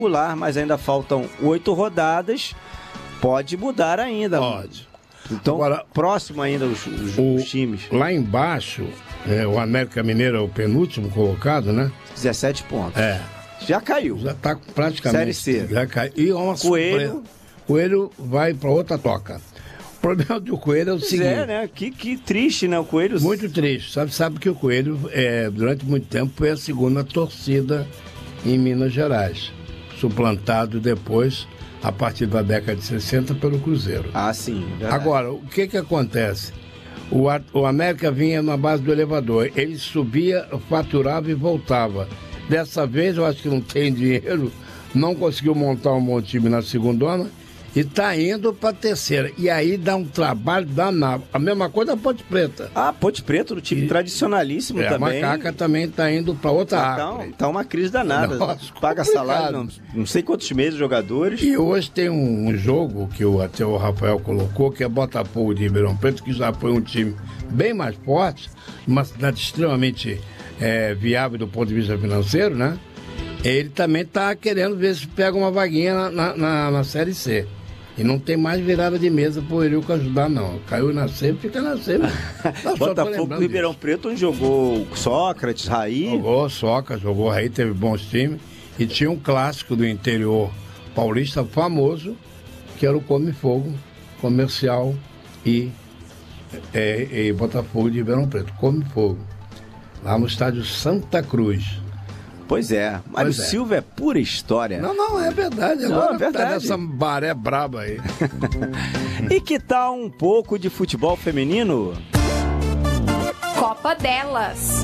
mas ainda faltam 8 rodadas. Pode mudar ainda. Pode. Então, agora, próximo ainda os times. Lá embaixo, o América Mineiro é o penúltimo colocado, né? 17 pontos. Já caiu. Já está praticamente. Série C. Já caiu. E uma surpresa. Coelho vai para outra toca. O problema do Coelho é o seguinte... né? Que triste, né? O Coelho... Muito triste. Sabe que o Coelho, durante muito tempo, foi a segunda torcida em Minas Gerais. Suplantado depois, a partir da década de 60, pelo Cruzeiro. Ah, sim. Verdade. Agora, o que acontece? O América vinha na base do elevador. Ele subia, faturava e voltava. Dessa vez, eu acho que não tem dinheiro, não conseguiu montar um bom time na segundona, e está indo para a terceira. E aí dá um trabalho danado. A mesma coisa a Ponte Preta. Ponte Preta, o time tradicionalíssimo também. A Macaca também está indo para outra árvore. Então uma crise danada. Paga salário, não sei quantos meses, jogadores. E hoje tem um jogo que até o Rafael colocou, que é Botafogo de Ribeirão Preto, que já foi um time bem mais forte, uma cidade extremamente viável do ponto de vista financeiro, né? Ele também está querendo ver se pega uma vaguinha na Série C. E não tem mais virada de mesa pro Eurico ajudar, não. Caiu na C, fica na C. Botafogo do Ribeirão Preto, onde jogou Sócrates, Raí. Jogou Sócrates, jogou Raí, teve bons times. E tinha um clássico do interior paulista famoso, que era o Come Fogo, Comercial e Botafogo de Ribeirão Preto. Come Fogo. Lá no estádio Santa Cruz. Pois é, Mário Silva é pura história. Não, é verdade. Agora tá nessa maré braba aí. E que tal um pouco de futebol feminino? Copa delas.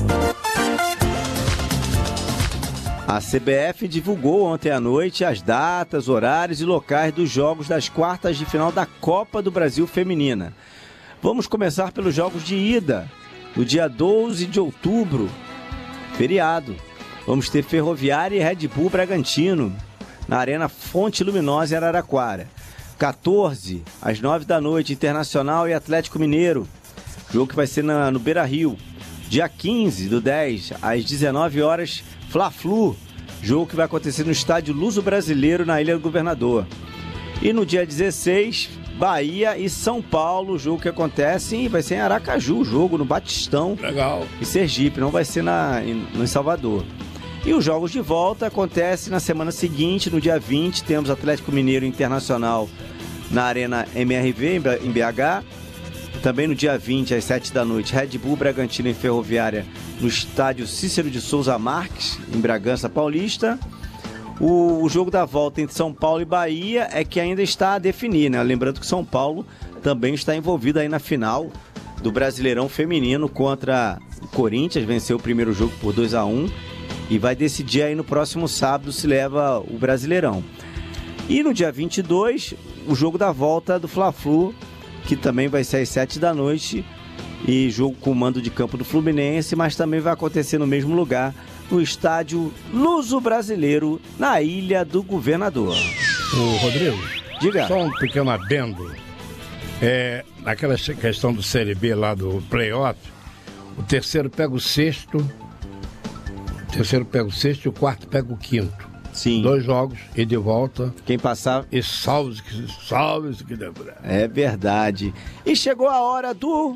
A CBF divulgou ontem à noite as datas, horários e locais dos jogos das quartas de final da Copa do Brasil Feminina. Vamos começar pelos jogos de ida, no dia 12 de outubro, feriado. Vamos ter Ferroviária e Red Bull Bragantino, na Arena Fonte Luminosa em Araraquara. 14, às 9 da noite, Internacional e Atlético Mineiro. Jogo que vai ser no Beira-Rio. Dia 15 do 10, às 19 horas, Fla-Flu. Jogo que vai acontecer no Estádio Luso-Brasileiro, na Ilha do Governador. E no dia 16, Bahia e São Paulo. Jogo que acontece e vai ser em Aracaju. Jogo no Batistão. Legal. E Sergipe, não vai ser em Salvador. E os jogos de volta acontecem na semana seguinte, no dia 20, temos Atlético Mineiro Internacional na Arena MRV, em BH. Também no dia 20, às 7 da noite, Red Bull Bragantino e Ferroviária no estádio Cícero de Souza Marques, em Bragança Paulista. O jogo da volta entre São Paulo e Bahia é que ainda está a definir, né? Lembrando que São Paulo também está envolvido aí na final do Brasileirão Feminino contra o Corinthians, venceu o primeiro jogo por 2-1. E vai decidir aí no próximo sábado se leva o Brasileirão. E no dia 22, o jogo da volta do Fla-Flu, que também vai ser às 7 da noite. E jogo com o mando de campo do Fluminense, mas também vai acontecer no mesmo lugar, no estádio Luso-Brasileiro, na Ilha do Governador. Ô, Rodrigo, diga. Só um pequeno adendo. Naquela questão do Série B lá do play-off, o terceiro pega o sexto... O terceiro pega o sexto e o quarto pega o quinto. Sim. 2 jogos e de volta. Quem passar... E salve-se que deverá. É verdade. E chegou a hora do...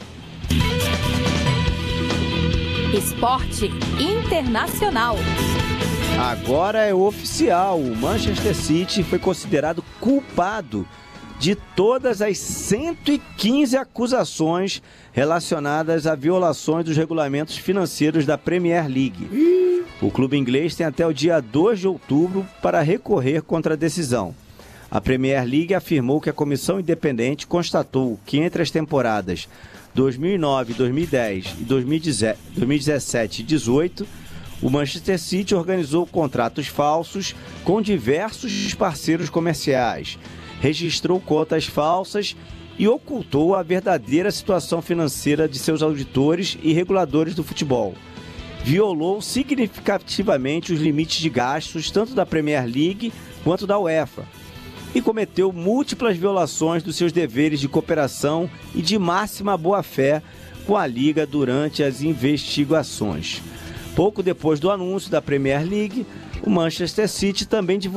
Esporte Internacional. Agora é oficial. O Manchester City foi considerado culpado de todas as 115 acusações relacionadas a violações dos regulamentos financeiros da Premier League. O clube inglês tem até o dia 2 de outubro para recorrer contra a decisão. A Premier League afirmou que a comissão independente constatou que entre as temporadas 2009, 2010 e 2017 e 2018, o Manchester City organizou contratos falsos com diversos parceiros comerciais, registrou contas falsas e ocultou a verdadeira situação financeira de seus auditores e reguladores do futebol. Violou significativamente os limites de gastos tanto da Premier League quanto da UEFA e cometeu múltiplas violações dos seus deveres de cooperação e de máxima boa-fé com a Liga durante as investigações. Pouco depois do anúncio da Premier League, o Manchester City também divulgou